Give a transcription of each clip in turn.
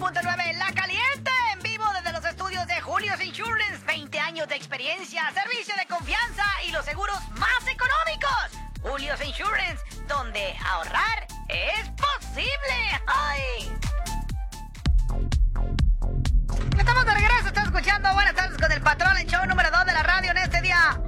101.9 La Caliente, en vivo desde los estudios de Julio's Insurance. 20 años de experiencia, servicio de confianza y los seguros más económicos. Julio's Insurance, donde ahorrar es posible. ¡Ay! Estamos de regreso, estás escuchando Buenas Tardes con el Patrón, el show número 2 de la radio en este día.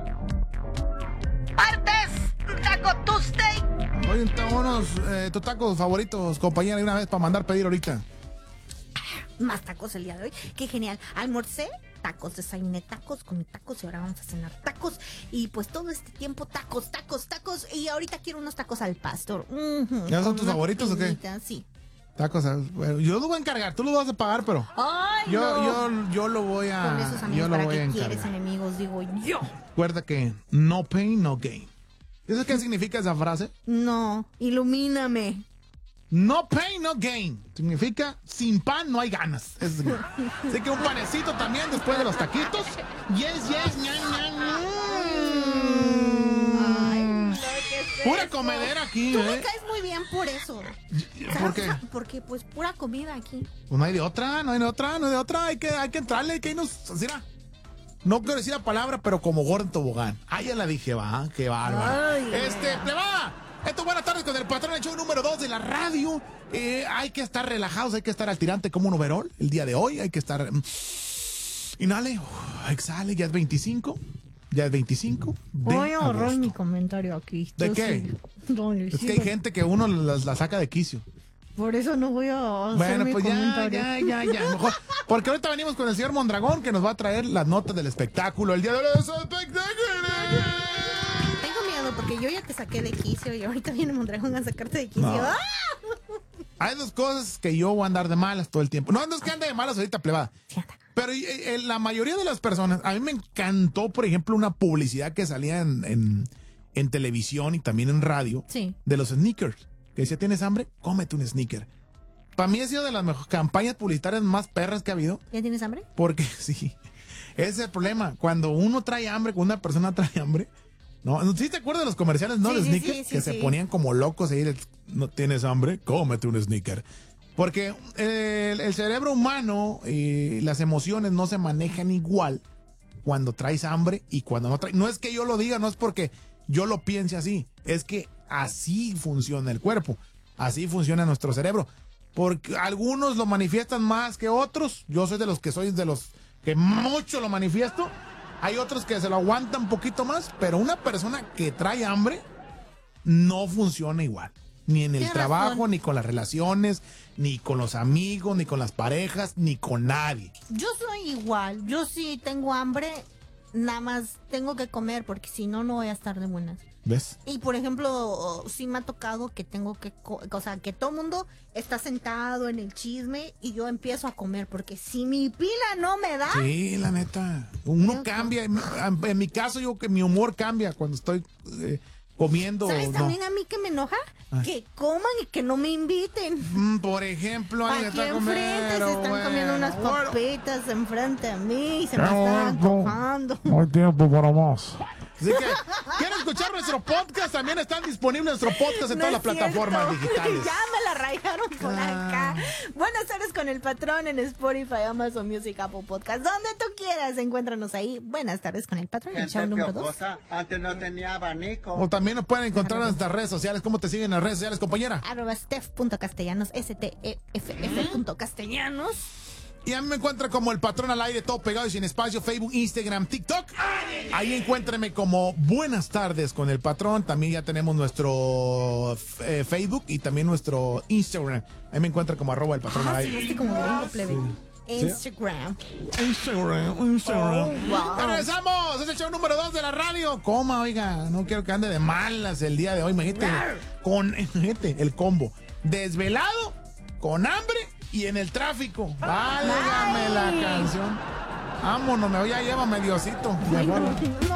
Martes, Taco Tuesday. Oye, unos tus tacos favoritos, compañera, de una vez para mandar pedir ahorita. Más tacos el día de hoy. Qué genial. Almorcé tacos, desayuné tacos, comí tacos y ahora vamos a cenar tacos. Y pues todo este tiempo tacos. Y ahorita quiero unos tacos al pastor. ¿Ya son tus favoritos o qué? Sí. Tacos, bueno, yo lo voy a encargar, tú lo vas a pagar, pero Ay, yo lo voy a con esos amigos, yo lo ¿para voy a qué encargar. quieres enemigos? Digo yo. Recuerda que no pain, no gain. ¿Eso qué significa esa frase? No, ilumíname. No pain, no gain. Significa sin pan no hay ganas. Así que un panecito también después de los taquitos. Yes, pura comedera aquí, Tú me caes muy bien por eso. ¿Por qué? Porque pues pura comida aquí. Pues no hay de otra. Hay que entrarle, hay que irnos, mira. No quiero decir la palabra, pero como gordo en tobogán. Ah, ya la dije, va, qué bárbaro. ¡Pleba! Esto, Buenas Tardes con el Patrón, el show número 2 de la radio. Hay que estar relajados, hay que estar al tirante como un overol el día de hoy. Hay que estar... Inhale, exhale, ya es 25. Ya es 25 de Voy a ahorrar agosto. mi comentario aquí. ¿De Yo qué? sí. No, Es que hay gente que uno la saca de quicio. Por eso no voy a hacer Bueno, mi pues comentario. ya. Mejor. Porque ahorita venimos con el señor Mondragón, que nos va a traer las notas del espectáculo. El día de los espectáculos. Tengo miedo porque yo ya te saqué de quicio y ahorita viene Mondragón a sacarte de quicio. No. ¡Ah! Hay dos cosas que yo voy a andar de malas todo el tiempo. No es que ande de malas ahorita, plebada. Fíjate. Pero la mayoría de las personas, a mí me encantó, por ejemplo, una publicidad que salía en televisión y también en radio. Sí. De los sneakers. Que decía, ¿tienes hambre? Cómete un sneaker. Para mí ha sido de las mejores campañas publicitarias más perras que ha habido. ¿Ya tienes hambre? Porque sí, ese es el problema. Cuando uno trae hambre, cuando una persona trae hambre, ¿no? ¿Sí te acuerdas de los comerciales, no? Sí, De sí, sneakers, sí, que se ponían como locos ahí. ¿No tienes hambre? Cómete un sneaker. Porque el cerebro humano y las emociones no se manejan igual cuando traes hambre y cuando no traes. No es que yo lo diga, no es porque yo lo piense así. Es que así funciona el cuerpo. Así funciona nuestro cerebro. Porque algunos lo manifiestan más que otros. Yo soy de los que mucho lo manifiesto. Hay otros que se lo aguantan un poquito más. Pero una persona que trae hambre no funciona igual. Ni en el Tienes trabajo, razón. ni con las relaciones, ni con los amigos, ni con las parejas, ni con nadie. Yo soy igual. Yo sí tengo hambre. Nada más tengo que comer porque si no, no voy a estar de buenas. ¿Ves? Y por ejemplo, sí me ha tocado que tengo que, o sea, que todo el mundo está sentado en el chisme y yo empiezo a comer porque si mi pila no me da. Sí, la neta. Uno cambia. En mi caso, yo que mi humor cambia cuando estoy comiendo. ¿Sabes no. también a mí que me enoja? Que coman y que no me inviten. Por ejemplo, alguien Aquí está enfrente se están comiendo, comiendo unas bueno. papitas enfrente a mí y se me están antojando. No hay tiempo para más. Así que, ¿quieren escuchar nuestro podcast? También están disponibles nuestro podcast en No todas las es cierto. plataformas digitales. Ya me la rayaron por acá. Buenas tardes con el Patrón en Spotify, Amazon Music, Apple Podcast, donde tú quieras. Encuéntranos ahí. Buenas tardes con el Patrón, el show número 2. Antes no tenía abanico. O también nos pueden encontrar en nuestras redes sociales. ¿Cómo te siguen en las redes sociales, compañera? @stef.castellanos, STEFF.castellanos. Y a mí me encuentra como el Patrón al aire, todo pegado y sin espacio, Facebook, Instagram, TikTok. Ahí encuéntrame como Buenas Tardes con el Patrón. También ya tenemos nuestro Facebook y también nuestro Instagram. Ahí me encuentra como @el Patrón al aire. Sí, como gringo plebe. Instagram. Instagram. Oh, wow. Regresamos, es el show número 2 de la radio. Coma, oiga, no quiero que ande de malas el día de hoy. Imagínate, el combo. Desvelado, con hambre y en el tráfico. Válgame la canción. Vámonos, ya llévame Diosito.